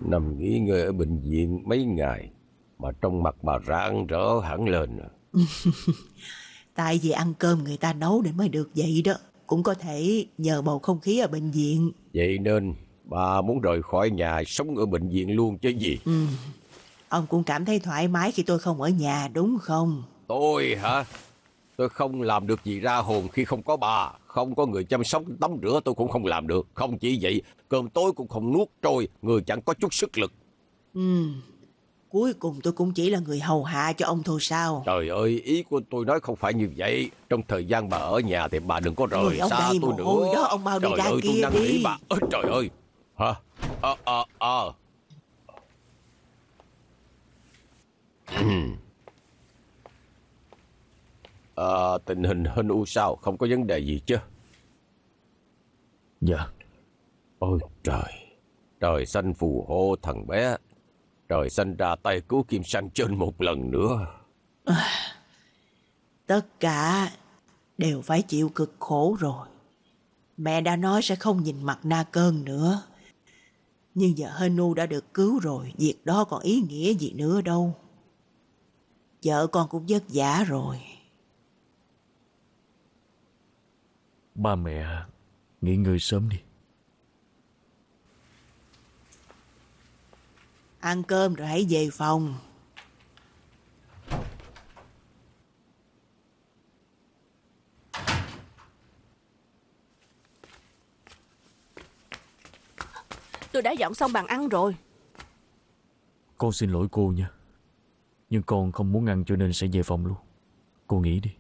Nằm nghỉ ngơi ở bệnh viện mấy ngày mà trong mặt bà rạng rỡ hẳn lên. Tại vì ăn cơm người ta nấu nên mới được vậy đó. Cũng có thể nhờ bầu không khí ở bệnh viện. Vậy nên bà muốn rời khỏi nhà sống ở bệnh viện luôn chứ gì. Ông cũng cảm thấy thoải mái khi tôi không ở nhà đúng không? Tôi hả? Tôi không làm được gì ra hồn khi không có bà. Không có người chăm sóc tắm rửa tôi cũng không làm được. Không chỉ vậy, cơm tối cũng không nuốt trôi. Người chẳng có chút sức lực. Cuối cùng tôi cũng chỉ là người hầu hạ cho ông thôi sao? Trời ơi, ý của tôi nói không phải như vậy. Trong thời gian bà ở nhà thì bà đừng có Người rời ông xa đầy tôi mồ hôi đó, nữa. ông mau đi Trời ra ơi, tôi kia năn nỉ đi. bà. Ơ trời ơi. Hả? Ờ, ờ, ờ. Ờ, tình hình hình u sao? Không có vấn đề gì chứ? Dạ. Ôi trời. Trời xanh phù hộ thằng bé. Trời xanh ra tay cứu Kim Sang trên một lần nữa. Tất cả đều phải chịu cực khổ rồi. Mẹ đã nói sẽ không nhìn mặt Na Cơn nữa. Nhưng giờ Henu đã được cứu rồi, việc đó còn ý nghĩa gì nữa đâu. Vợ con cũng vất vả rồi. Ba mẹ nghỉ ngơi sớm đi. Ăn cơm rồi hãy về phòng. Tôi đã dọn xong bàn ăn rồi. Con xin lỗi cô nha. Nhưng con không muốn ăn cho nên sẽ về phòng luôn. Cô nghỉ đi.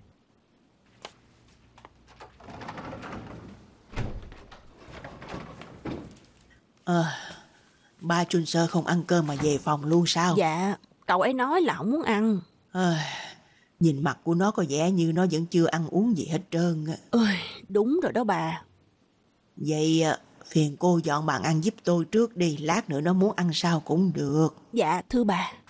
Ba Chun Sơ không ăn cơm mà về phòng luôn sao? Dạ, cậu ấy nói là không muốn ăn. Nhìn mặt của nó có vẻ như nó vẫn chưa ăn uống gì hết trơn. Ôi, đúng rồi đó bà. Vậy phiền cô dọn bàn ăn giúp tôi trước đi. Lát nữa nó muốn ăn sao cũng được. Dạ, thưa bà.